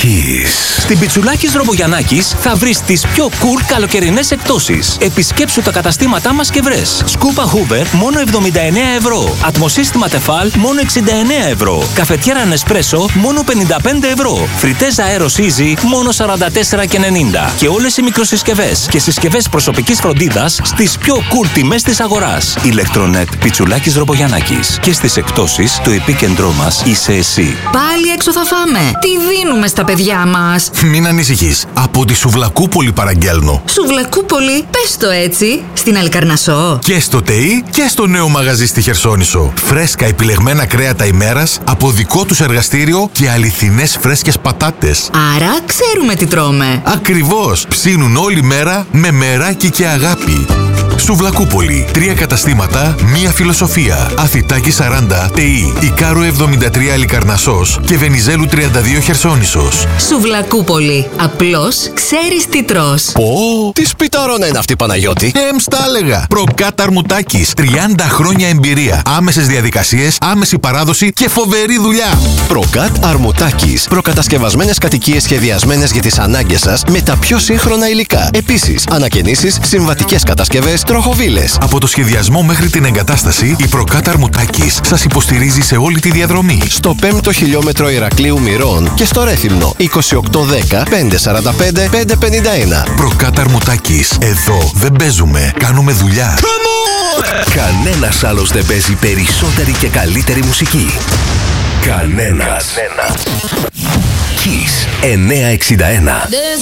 Kiss. Στην Πιτσουλάκης Δρομογιαννάκης θα βρεις τις πιο cool καλοκαιρινές εκπτώσεις. Επισκέψου τα καταστήματά μας και βρες. Σκούπα Hoover μόνο 79 ευρώ. Ατμοσύστημα Tefal μόνο 69 ευρώ. Καφετιέρα Nespresso μόνο 55 ευρώ. Φριτέζα Aeros Easy μόνο 44,90. Και όλες οι μικροσυσκευές και συσκευές προσωπικής φροντίδας στις πιο cool τιμές της αγοράς. Ηλεκτρονετ Πιτσουλάκης Δρομογιαννάκης. Και στις εκπτώσεις το επίκεντρό μας είσαι εσύ. Πάλι έξω θα φάμε. Τι δίνουμε στα παιδιά μας? Μην ανησυχείς. Από τη Σουβλακούπολη παραγγέλνω. Σουβλακούπολη, πες το έτσι. Στην Αλικαρνασσό. Και στο ΤΕΙ και στο νέο μαγαζί στη Χερσόνησο. Φρέσκα επιλεγμένα κρέατα ημέρας από δικό τους εργαστήριο και αληθινές φρέσκες πατάτες. Άρα ξέρουμε τι τρώμε. Ακριβώς. Ψήνουν όλη μέρα με μεράκι και αγάπη. Σουβλακούπολη. 3 καταστήματα, μία φιλοσοφία. Αθητάκη 40, ΤΕΙ. Ικάρου 73 Αλικαρνασσός και Βενιζέλου 32 Χερσόνησος. Σουβλακούπολη. Απλώς ξέρεις τι τρως. Πω, τι σπιταρόνα είναι αυτή, Παναγιώτη. Στα έλεγα. Προκάτ Αρμουτάκης. 30 χρόνια εμπειρία. Άμεσες διαδικασίες, άμεση παράδοση και φοβερή δουλειά. Προκάτ Αρμουτάκης. Προκατασκευασμένες κατοικίες σχεδιασμένες για τις ανάγκες σας με τα πιο σύγχρονα υλικά. Επίσης, ανακαινήσεις, συμβατικές κατασκευές, τροχοβίλες. Από το σχεδιασμό μέχρι την εγκατάσταση, η Προκάτ Αρμουτάκης σας υποστηρίζει σε όλη τη διαδρομή. Στο 5ο χιλιόμετρο Ηρακλείου Μυρών και στο Ρέθυμνο 2810 545 551. Προκάτ Αρμουτάκης. Εδώ δεν παίζουμε, κάνουμε δουλειά. Κανένας άλλος δεν παίζει περισσότερη και καλύτερη μουσική. Κανένας. Kiss 961.